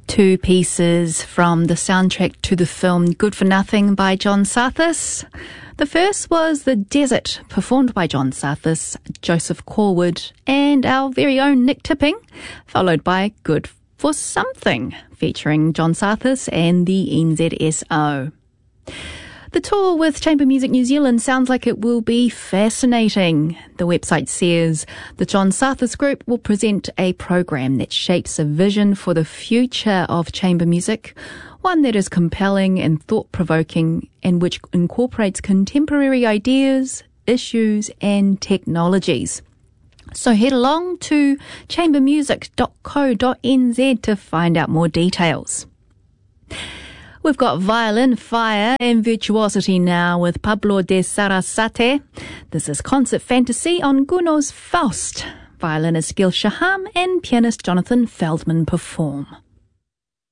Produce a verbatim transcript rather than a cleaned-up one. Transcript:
Two pieces from the soundtrack to the film Good for Nothing by John Sarthis. The first was The Desert, performed by John Sarthis, Joseph Corwood, and our very own Nick Tipping, followed by Good for Something, featuring John Sarthis and the N Z S O. The tour with Chamber Music New Zealand sounds like it will be fascinating. The website says the John Sarthis Group will present a program that shapes a vision for the future of chamber music, one that is compelling and thought-provoking and which incorporates contemporary ideas, issues and technologies. So head along to chamber music dot co dot n z to find out more details. We've got Violin Fire and Virtuosity now with Pablo de Sarasate. This is Concert Fantasy on Gounod's Faust. Violinist Gil Shaham and pianist Jonathan Feldman perform.